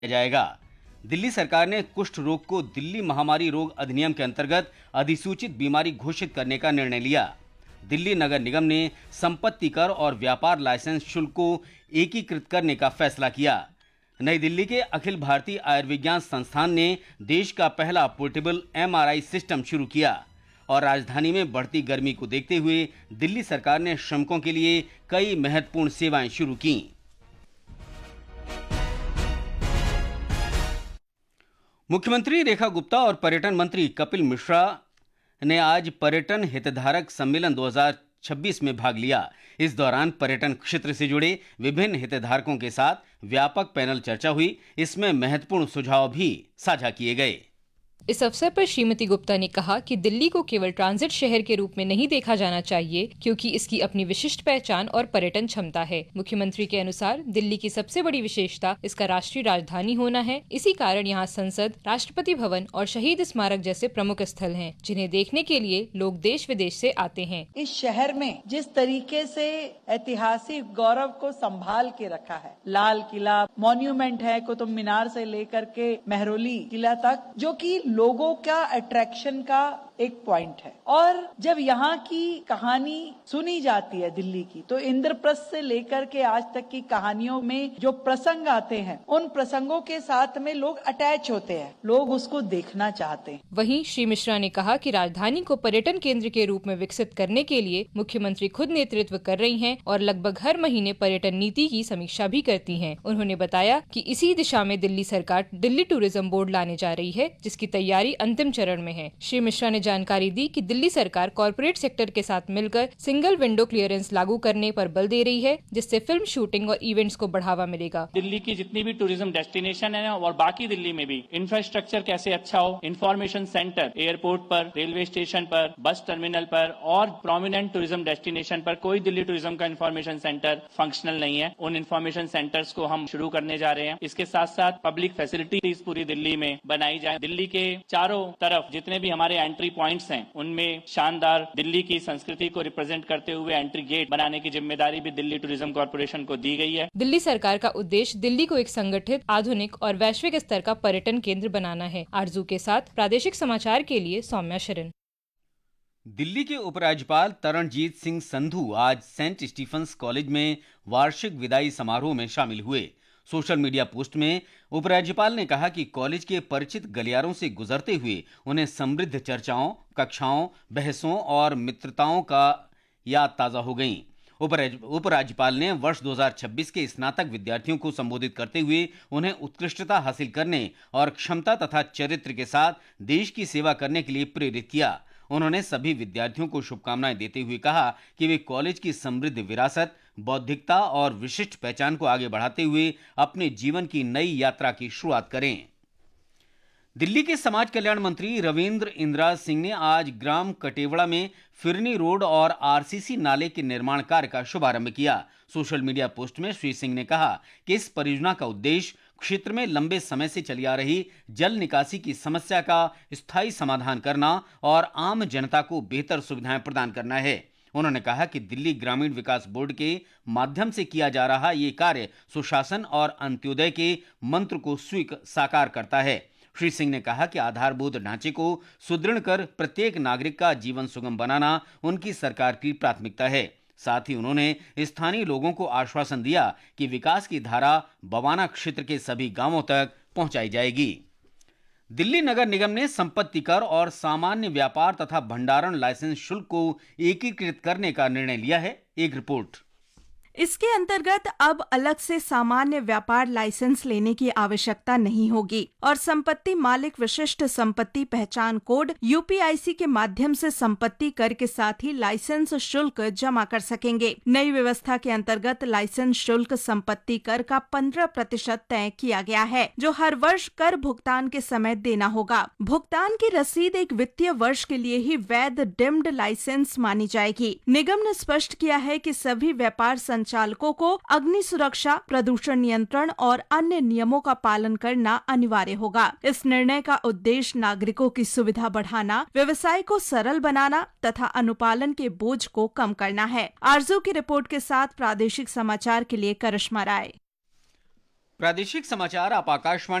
जाएगा। दिल्ली सरकार ने कुष्ठ रोग को दिल्ली महामारी रोग अधिनियम के अंतर्गत अधिसूचित बीमारी घोषित करने का निर्णय लिया। दिल्ली नगर निगम ने संपत्ति कर और व्यापार लाइसेंस शुल्क को एकीकृत करने का फैसला किया। नई दिल्ली के अखिल भारतीय आयुर्विज्ञान संस्थान ने देश का पहला पोर्टेबल MRI सिस्टम शुरू किया और राजधानी में बढ़ती गर्मी को देखते हुए दिल्ली सरकार ने श्रमिकों के लिए कई महत्वपूर्ण सेवाएं शुरू की। मुख्यमंत्री रेखा गुप्ता और पर्यटन मंत्री कपिल मिश्रा ने आज पर्यटन हितधारक सम्मेलन 2026 में भाग लिया। इस दौरान पर्यटन क्षेत्र से जुड़े विभिन्न हितधारकों के साथ व्यापक पैनल चर्चा हुई। इसमें महत्वपूर्ण सुझाव भी साझा किए गए। इस अवसर पर श्रीमती गुप्ता ने कहा कि दिल्ली को केवल ट्रांजिट शहर के रूप में नहीं देखा जाना चाहिए, क्योंकि इसकी अपनी विशिष्ट पहचान और पर्यटन क्षमता है। मुख्यमंत्री के अनुसार दिल्ली की सबसे बड़ी विशेषता इसका राष्ट्रीय राजधानी होना है। इसी कारण यहाँ संसद, राष्ट्रपति भवन और शहीद स्मारक जैसे प्रमुख स्थल हैं, जिन्हें देखने के लिए लोग देश विदेश से आते हैं। इस शहर में जिस तरीके से ऐतिहासिक गौरव को संभाल के रखा है, लाल किला, मॉन्यूमेंट है, कुतुब मीनार से लेकर के मेहरौली किला तक, जो कि लोगों का अट्रैक्शन का एक पॉइंट है। और जब यहाँ की कहानी सुनी जाती है दिल्ली की, तो इंद्रप्रस्थ से लेकर के आज तक की कहानियों में जो प्रसंग आते हैं, उन प्रसंगों के साथ में लोग अटैच होते हैं, लोग उसको देखना चाहते हैं। वहीं श्री मिश्रा ने कहा कि राजधानी को पर्यटन केंद्र के रूप में विकसित करने के लिए मुख्यमंत्री खुद नेतृत्व कर रही हैं और लगभग हर महीने पर्यटन नीति की समीक्षा भी करती हैं। उन्होंने बताया कि इसी दिशा में दिल्ली सरकार दिल्ली टूरिज्म बोर्ड लाने जा रही है, जिसकी तैयारी अंतिम चरण में है। श्री मिश्रा ने जानकारी दी कि दिल्ली सरकार कॉर्पोरेट सेक्टर के साथ मिलकर सिंगल विंडो क्लियरेंस लागू करने पर बल दे रही है, जिससे फिल्म शूटिंग और इवेंट्स को बढ़ावा मिलेगा। दिल्ली की जितनी भी टूरिज्म डेस्टिनेशन है और बाकी दिल्ली में भी इंफ्रास्ट्रक्चर कैसे अच्छा हो, इंफॉर्मेशन सेंटर एयरपोर्ट पर, रेलवे स्टेशन पर, बस टर्मिनल पर और प्रोमिनेंट टूरिज्म डेस्टिनेशन पर कोई दिल्ली टूरिज्म का इंफॉर्मेशन सेंटर फंक्शनल नहीं है। उन इंफॉर्मेशन सेंटर्स को हम शुरू करने जा रहे हैं। इसके साथ साथ पब्लिक फैसिलिटीज पूरी दिल्ली में बनाई जाए। दिल्ली के चारों तरफ जितने भी हमारे एंट्री पॉइंट्स हैं, उनमें शानदार दिल्ली की संस्कृति को रिप्रेजेंट करते हुए एंट्री गेट बनाने की जिम्मेदारी भी दिल्ली टूरिज्म कॉर्पोरेशन को दी गई है। दिल्ली सरकार का उद्देश्य दिल्ली को एक संगठित, आधुनिक और वैश्विक स्तर का पर्यटन केंद्र बनाना है। आरजू के साथ प्रादेशिक समाचार के लिए सौम्या शरण। दिल्ली के उपराज्यपाल तरणजीत सिंह संधू आज सेंट स्टीफंस कॉलेज में वार्षिक विदाई समारोह में शामिल हुए। सोशल मीडिया पोस्ट में उपराज्यपाल ने कहा कि कॉलेज के परिचित गलियारों से गुजरते हुए उन्हें समृद्ध चर्चाओं, कक्षाओं, बहसों और मित्रताओं का याद ताजा हो गई। उपराज्यपाल ने वर्ष 2026 के स्नातक विद्यार्थियों को संबोधित करते हुए उन्हें उत्कृष्टता हासिल करने और क्षमता तथा चरित्र के साथ देश की सेवा करने के लिए प्रेरित किया। उन्होंने सभी विद्यार्थियों को शुभकामनाएं देते हुए कहा कि वे कॉलेज की समृद्ध विरासत, बौद्धिकता और विशिष्ट पहचान को आगे बढ़ाते हुए अपने जीवन की नई यात्रा की शुरुआत करें। दिल्ली के समाज कल्याण मंत्री रविंद्र इंद्रा सिंह ने आज ग्राम कटेवड़ा में फिरनी रोड और RCC नाले के निर्माण कार्य का शुभारंभ किया। सोशल मीडिया पोस्ट में श्री सिंह ने कहा कि इस परियोजना का उद्देश्य क्षेत्र में लंबे समय से चली आ रही जल निकासी की समस्या का स्थायी समाधान करना और आम जनता को बेहतर सुविधाएं प्रदान करना है। उन्होंने कहा कि दिल्ली ग्रामीण विकास बोर्ड के माध्यम से किया जा रहा ये कार्य सुशासन और अंत्योदय के मंत्र को साकार करता है। श्री सिंह ने कहा कि आधारभूत ढांचे को सुदृढ़ कर प्रत्येक नागरिक का जीवन सुगम बनाना उनकी सरकार की प्राथमिकता है। साथ ही उन्होंने स्थानीय लोगों को आश्वासन दिया कि विकास की धारा बवाना क्षेत्र के सभी गांवों तक पहुंचाई जाएगी। दिल्ली नगर निगम ने संपत्ति कर और सामान्य व्यापार तथा भंडारण लाइसेंस शुल्क को एकीकृत करने का निर्णय लिया है। एक रिपोर्ट। इसके अंतर्गत अब अलग से सामान्य व्यापार लाइसेंस लेने की आवश्यकता नहीं होगी और संपत्ति मालिक विशिष्ट संपत्ति पहचान कोड UPIC के माध्यम से संपत्ति कर के साथ ही लाइसेंस शुल्क जमा कर सकेंगे। नई व्यवस्था के अंतर्गत लाइसेंस शुल्क संपत्ति कर का 15% तय किया गया है, जो हर वर्ष कर भुगतान के समय देना होगा। भुगतान की रसीद एक वित्तीय वर्ष के लिए ही वैध डिम्ड लाइसेंस मानी जाएगी। निगम ने स्पष्ट किया है कि सभी व्यापार संचालकों को अग्नि सुरक्षा, प्रदूषण नियंत्रण और अन्य नियमों का पालन करना अनिवार्य होगा। इस निर्णय का उद्देश्य नागरिकों की सुविधा बढ़ाना, व्यवसाय को सरल बनाना तथा अनुपालन के बोझ को कम करना है। आरजू की रिपोर्ट के साथ प्रादेशिक समाचार के लिए करिश्मा राय। प्रादेशिक समाचार आप आकाशवाणी